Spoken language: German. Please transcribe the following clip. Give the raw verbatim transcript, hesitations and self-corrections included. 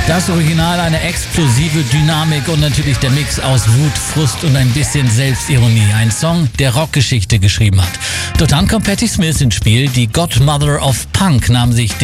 Das Original, eine explosive Dynamik und natürlich der Mix aus Wut, Frust und ein bisschen Selbstironie. Ein Song, der Rockgeschichte geschrieben hat. Dort dann kommt Patti Smith ins Spiel. Die Godmother of Punk nahm sich den